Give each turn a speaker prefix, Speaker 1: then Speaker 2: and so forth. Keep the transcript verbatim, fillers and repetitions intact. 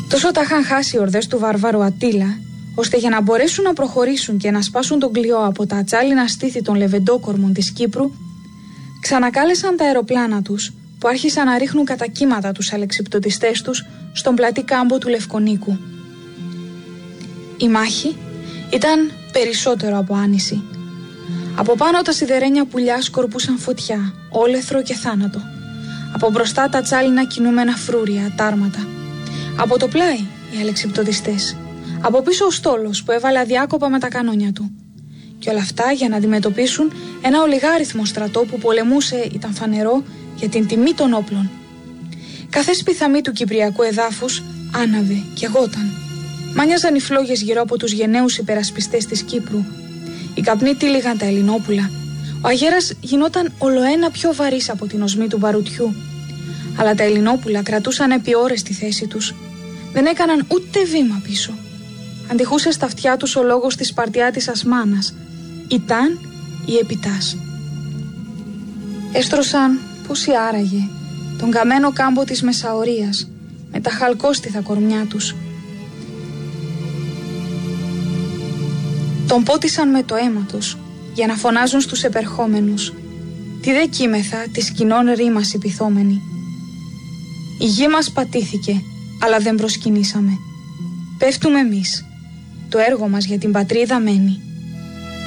Speaker 1: Τόσο τα είχαν χάσει οι ορδές του βάρβαρου Ατήλα, ώστε για να μπορέσουν να προχωρήσουν και να σπάσουν τον κλειό από τα ατσάλινα στήθη των λεβεντόκορμων της Κύπρου, ξανακάλεσαν τα αεροπλάνα τους, που άρχισαν να ρίχνουν κατά κύματα τους αλεξιπτωτιστές τους στον πλατή κάμπο του Λευκονίκου. Η μάχη ήταν περισσότερο από άνηση. Από πάνω τα σιδερένια πουλιά σκορπούσαν φωτιά, όλεθρο και θάνατο. Από μπροστά τα τσάλινα κινούμενα φρούρια, τάρματα. Από το πλάι οι αλεξιπτωτιστές. Από πίσω ο στόλος που έβαλε αδιάκοπα με τα κανόνια του. Και όλα αυτά για να αντιμετωπίσουν ένα ολιγάριθμο στρατό που πολεμούσε, ήταν φανερό, για την τιμή των όπλων. Κάθε σπιθαμή του κυπριακού εδάφους άναβε και γόταν. Μάνιαζαν οι φλόγες γύρω από τους γενναίους υπερασπιστές της Κύπρου. Οι καπνοί τύλιγαν τα Ελληνόπουλα. Ο αγέρας γινόταν ολοένα πιο βαρύς από την οσμή του μπαρουτιού. Αλλά τα Ελληνόπουλα κρατούσαν επί ώρες τη θέση τους. Δεν έκαναν ούτε βήμα πίσω. Αντιχούσε στα αυτιά τους ο λόγος της Σπαρτιάτισσας μάνας. Ήταν ή επιτάς. Έστρωσαν, πώς ή άραγε, τον καμένο κάμπο της Μεσαωρίας, με τα χαλκόστιθα κορμιά τους. Τον πότισαν με το αίμα τους, για να φωνάζουν στους επερχόμενους. Τι δε κείμεθα της κοινών ρήμας υπηθόμενη. Η γη μας πατήθηκε, αλλά δεν προσκυνήσαμε. Πέφτουμε εμείς. Το έργο μας για την πατρίδα μένει.